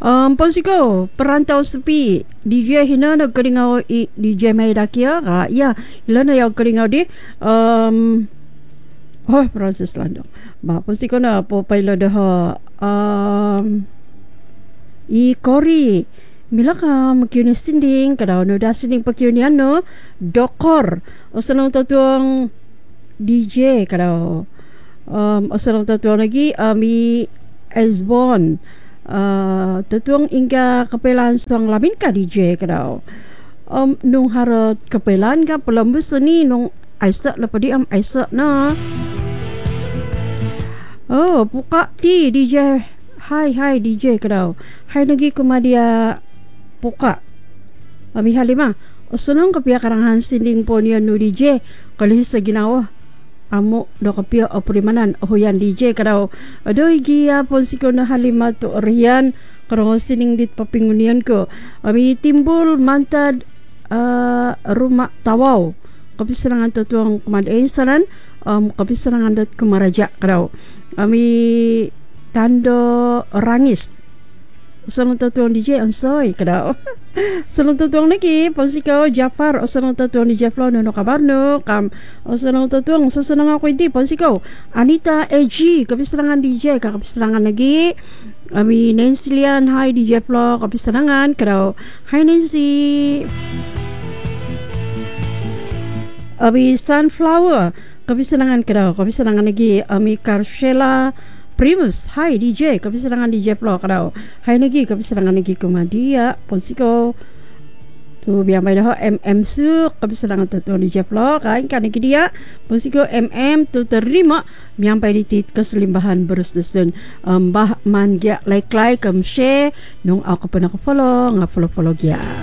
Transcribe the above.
Posiko perantau sepi DJ hina na keringau i DJ mai dakia ka ya ilana ya keringau di proses landong ba posiko na po pailo de ha i kori mila ka makyuni sinding kada no da sinding pakyunian no dokor osanong tatuang DJ kada osanong tatuang lagi mi Esbon tutuang ingka kapelan sang lamin ka DJ kadao nung harot kapelan ka pelambus ni nung aisa lapadi aisa na buka ti DJ hai DJ kadao hai nagi kumadia buka ami halima osunong kapia karangan sinding po niya no DJ kalihis sa ginawa amo do kapio operimanan hoyan DJ kadao adoy giya ponsiko na halima to rian karong sining dit papingunian ko ami timbul mantad rumah tawaw kapisarangan tutuang kumadain saran kapisarangan dat kumaraja kadao ami tando rangis sanong tutuang DJ ansoy kadao sanong tutuang lagi ponsiko Jafar o sanong tutuang DJ Flo no kabar no kam o sanong tutuang sasanang ako hindi ponsiko Anita AG kapisarangan DJ kapisarangan lagi ami Nancy Lian hi DJ Flo kapisarangan kadao hi Nancy ami Sunflower kapisarangan kadao kapisarangan lagi ami Carshela Primus, hai DJ, kapisarangan DJ Flo kadao. Hai lagi kapisarangan lagi kumadia, ponsiko tu biar mai dah su kapisarangan tu DJ Flo kan lagi dia ponsiko tu terima miampai ditit keselimbahan berus-dusun bah man gia like share nung aku pernah follow dia.